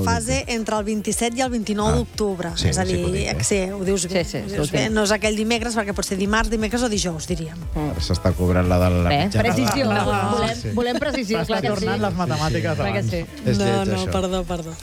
fase entre el 27 i el 29 d'octubre. És a dir, ho dius bé. No és aquell dimecres, perquè pot ser dimarts, dimecres o dijous, diríem. S'està cobrant la de la mitjana. Precisió. Volem precisió. Està tornant les matemàtiques abans. No, perdó.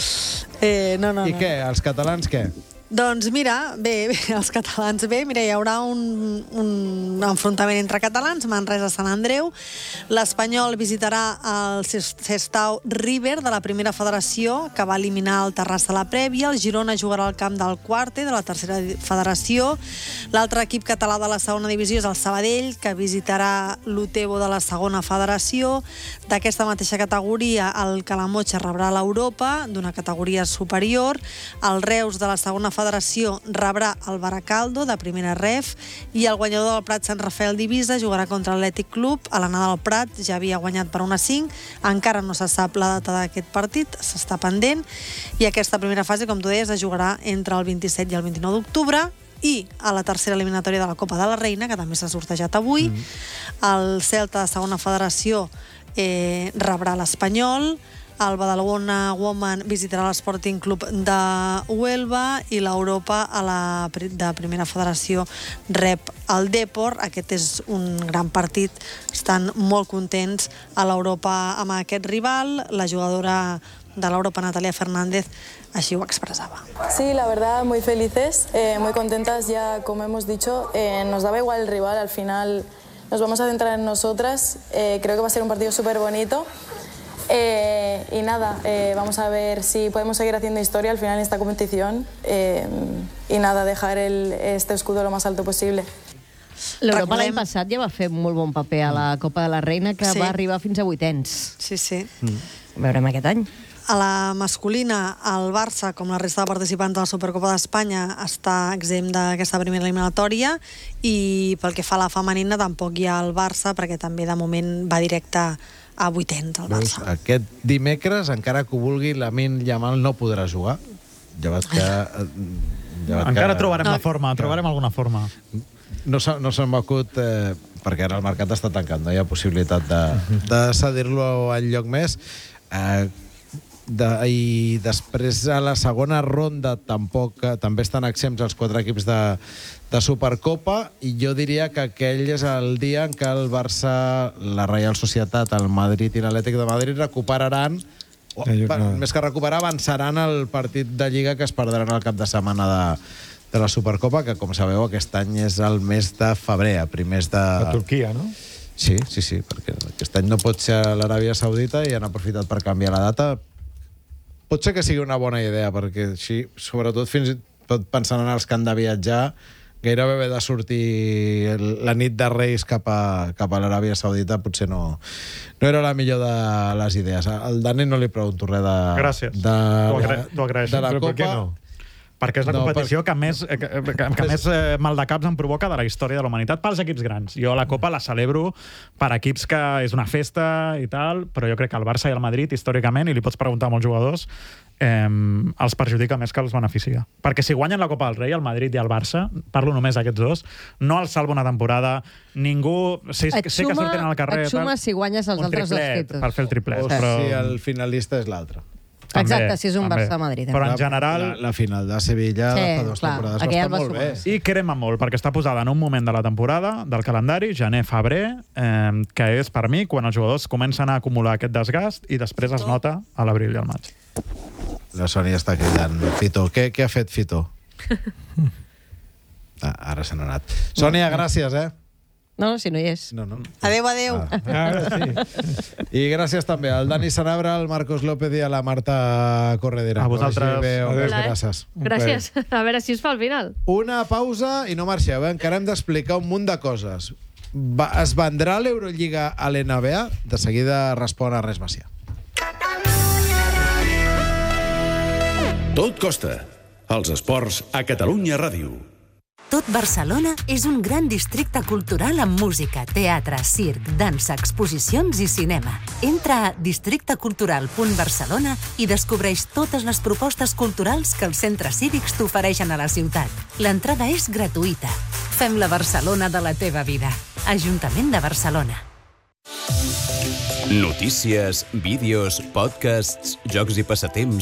I què? Els catalans què? Doncs mira, bé, els catalans bé, mira, hi haurà un enfrontament entre catalans, Manresa-Sant Andreu. L'Espanyol visitarà el Sestao River de la primera federació, que va eliminar el Terrassa a la prèvia. El Girona jugarà al camp del Quarte, de la tercera federació. L'altre equip català de la segona divisió és el Sabadell, que visitarà l'Utebo de la segona federació. D'aquesta mateixa categoria, el Calamotxa rebrà l'Europa, d'una categoria superior. El Reus, de la segona federació, rebrà el Baracaldo, de primera ref, i el guanyador del Prat Sant Rafael Divisa jugarà contra l'Atlètic Club. A l'anada del Prat ja havia guanyat per 1-5, encara no se sap la data d'aquest partit, s'està pendent, i aquesta primera fase, com tu deies, es jugarà entre el 27 i el 29 d'octubre, i a la tercera eliminatòria de la Copa de la Reina, que també s'ha sortejat avui, el Celta de segona federació rebrà l'Espanyol, el Badalona Woman visitarà l'Sporting Club de Huelva i l'Europa de primera federació rep el Depor. Aquest és un gran partit, estan molt contents a l'Europa amb aquest rival. La jugadora de l'Europa, Natalia Fernández, así lo expresaba. Sí, la verdad, muy felices, muy contentas. Ya, como hemos dicho, nos daba igual el rival. Al final nos vamos a centrar en nosotras. Creo que va a ser un partido súper bonito. Y nada, vamos a ver si podemos seguir haciendo historia al final en esta competición. Y nada, dejar este escudo lo más alto posible. L'Europa l'any passat ja va fer molt bon paper a la Copa de la Reina, que va arribar fins a 8ens. Sí. Veurem aquest any. A la masculina, el Barça, com la resta de participants de la Supercopa d'Espanya, està exempt d'aquesta primera eliminatòria, i pel que fa a la femenina tampoc hi ha el Barça, perquè també de moment va directe a 8ens el Barça. Aquest dimecres, encara que ho vulgui, Lamine Yamal no podrà jugar. Encara trobarem la forma, trobarem alguna forma. No se'm va acut, perquè ara el mercat està tancat, no hi ha possibilitat de cedir-lo en lloc més. I després a la segona ronda també estan exempts els 4 equips de Supercopa, i jo diria que aquell és el dia en què el Barça, la Reial Societat, el Madrid i l'Atlètic de Madrid recuperaran, més que recuperar, avançaran el partit de Lliga que es perdran al cap de setmana de la Supercopa, que, com sabeu, aquest any és el mes de febrer, a primers de... A Turquia, no? Sí, perquè aquest any no pot ser a l'Aràbia Saudita i han aprofitat per canviar la data. Pot ser que sigui una bona idea, perquè així, sobretot fins i tot pensant en els que han de viatjar, gairebé haver de sortir la nit de Reis cap a l'Aràbia Saudita potser no era la millor de les idees. Al Dani no li pregunto res Gràcies. T'ho agraeixo. De la Copa. Per què no? Perquè és la competició que més mal de caps em provoca de la història de la humanitat pels equips grans. Jo la Copa la celebro per equips que és una festa i tal, però jo crec que el Barça i el Madrid, històricament, i li pots preguntar a molts jugadors, els perjudica més que els beneficia. Perquè si guanyen la Copa del Rei, el Madrid i el Barça, parlo només d'aquests dos, no els salva una temporada, ningú... Sé que surten al carrer... Et suma si guanyes els altres dos títols. Per fer el triplet. O si el finalista és l'altre. Exacte, si és un Barça-Madrid. Però en general... La final de Sevilla fa 2 temporades va estar molt bé. I crema molt, perquè està posada en un moment de la temporada, del calendari, gener-febrer, que és, per mi, quan els jugadors comencen a acumular aquest desgast i després es nota a l'abril i al maig. La Sònia està cridant. Fito, què ha fet Fito? Ara se n'ha anat. Sònia, gràcies, No, si no hi és. No. Adéu. I gràcies també al Dani Sanabra, al Marcos López i a la Marta Corredera. A vosaltres. Gràcies. Gràcies. A veure si es fa al final. Una pausa i no marxeu, encara hem d'explicar un munt de coses. Es vendrà l'Eurolliga a l'NBA? De seguida respon a Res Macià. Tot costa. Els esports a Catalunya Ràdio. Tot Barcelona és un gran districte cultural amb música, teatre, circ, dansa, exposicions i cinema. Entra a districtecultural.barcelona i descobreix totes les propostes culturals que els centres cívics t'ofereixen a la ciutat. L'entrada és gratuïta. Fem la Barcelona de la teva vida. Ajuntament de Barcelona. Notícies, vídeos, podcasts, jocs i passatemps,